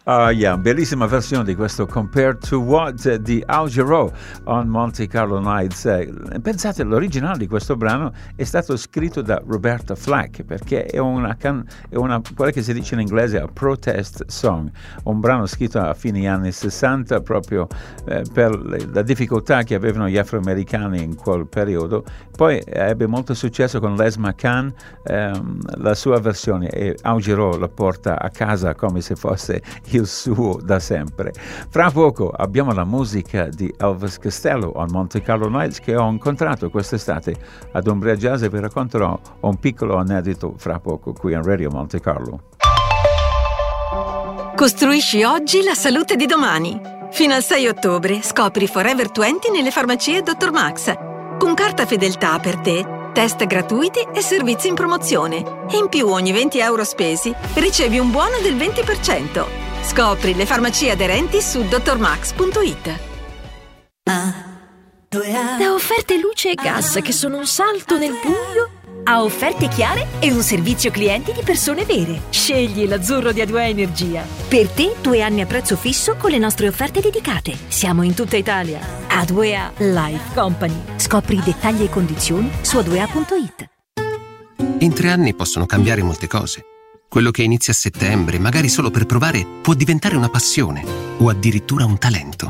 Yeah, bellissima versione di questo Compared to What di Al Jarreau on Monte Carlo Nights. Pensate, l'originale di questo brano è stato scritto da Roberta Flack, perché è una quella che si dice in inglese a protest song, un brano scritto a fine anni 60 proprio per la difficoltà che avevano gli afroamericani in quel periodo. Poi ebbe molto successo con Les McCann, la sua versione, e Al Jarreau la porta a casa come se fosse il suo da sempre. Fra poco abbiamo la musica di Elvis Costello on Monte Carlo Nights, che ho incontrato quest'estate ad Umbria Jazz, e vi racconterò un piccolo aneddoto fra poco qui in Radio Monte Carlo. Costruisci oggi la salute di domani. Fino al 6 ottobre scopri Forever 20 nelle farmacie Dr. Max. Con carta fedeltà per te, test gratuiti e servizi in promozione. E in più ogni 20 euro spesi ricevi un buono del 20%. Scopri le farmacie aderenti su drmax.it. Da offerte luce e gas che sono un salto nel buio a offerte chiare e un servizio clienti di persone vere. Scegli l'azzurro di A2A Energia. Per te 2 anni a prezzo fisso con le nostre offerte dedicate. Siamo in tutta Italia. A2A Life Company. Scopri i dettagli e condizioni su a2a.it. In 3 anni possono cambiare molte cose. Quello che inizia a settembre, magari solo per provare, può diventare una passione o addirittura un talento.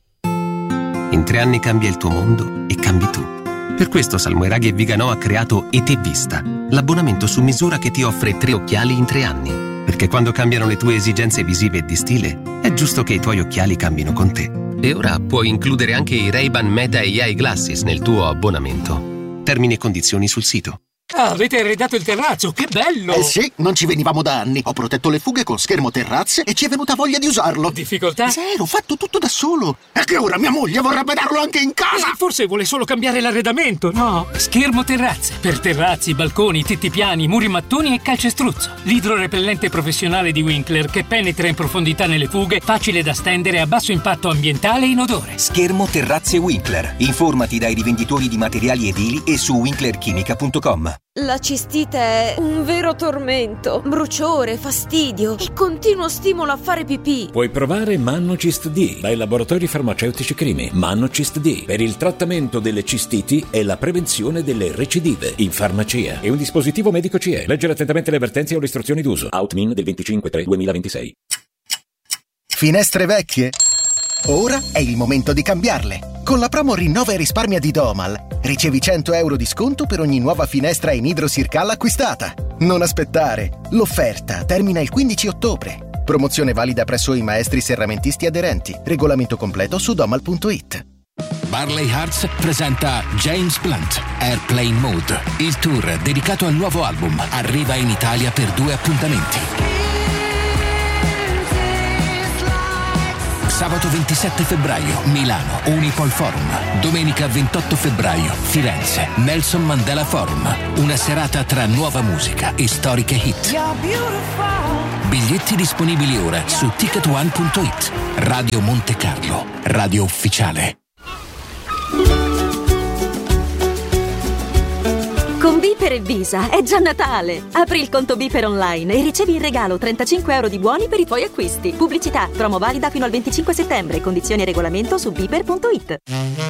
In 3 anni cambia il tuo mondo e cambi tu. Per questo Salmoiraghi e Viganò ha creato ET Vista, l'abbonamento su misura che ti offre 3 occhiali in 3 anni. Perché quando cambiano le tue esigenze visive e di stile, è giusto che i tuoi occhiali cambino con te. E ora puoi includere anche i Ray-Ban Meta AI Glasses nel tuo abbonamento. Termini e condizioni sul sito. Ah, avete arredato il terrazzo, che bello! Eh sì, non ci venivamo da anni. Ho protetto le fughe con schermo terrazze e ci è venuta voglia di usarlo. Difficoltà? Zero, fatto tutto da solo. E che ora mia moglie vorrebbe darlo anche in casa. Forse vuole solo cambiare l'arredamento, no? Schermo terrazze. Per terrazzi, balconi, tetti piani, muri mattoni e calcestruzzo. L'idrorepellente professionale di Winkler che penetra in profondità nelle fughe, facile da stendere, a basso impatto ambientale e inodore. Schermo terrazze Winkler. Informati dai rivenditori di materiali edili e su winklerchimica.com. La cistite è un vero tormento, bruciore, fastidio e continuo stimolo a fare pipì. Puoi provare Mannocist D dai laboratori farmaceutici Crimi. Mannocist D per il trattamento delle cistiti e la prevenzione delle recidive in farmacia. È un dispositivo medico CE. Leggere attentamente le avvertenze o le istruzioni d'uso. Outmin del 25/3/2026. Finestre vecchie? Ora è il momento di cambiarle. Con la promo Rinnova e risparmia di Domal ricevi 100 euro di sconto per ogni nuova finestra in idrosircal acquistata. Non aspettare. L'offerta termina il 15 ottobre. Promozione valida presso i maestri serramentisti aderenti. Regolamento completo su domal.it. Barley Hearts presenta James Blunt, Airplane Mode. Il tour dedicato al nuovo album arriva in Italia per 2 appuntamenti. Sabato 27 febbraio, Milano, Unipol Forum. Domenica 28 febbraio, Firenze, Nelson Mandela Forum. Una serata tra nuova musica e storiche hit. Biglietti disponibili ora su ticketone.it. Radio Monte Carlo, radio ufficiale. Con Biper e Visa è già Natale! Apri il conto Biper online e ricevi in regalo 35 euro di buoni per i tuoi acquisti. Pubblicità, promo valida fino al 25 settembre. Condizioni e regolamento su biper.it.